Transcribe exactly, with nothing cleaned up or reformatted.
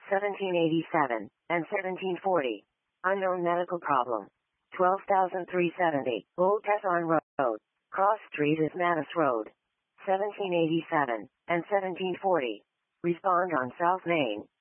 seventeen eighty-seven, and seventeen forty. Unknown medical problem. twelve thousand three hundred seventy. Old Tesson Road. Cross Street is Mattis Road. seventeen eighty-seven, and seventeen forty. Respond on South Main.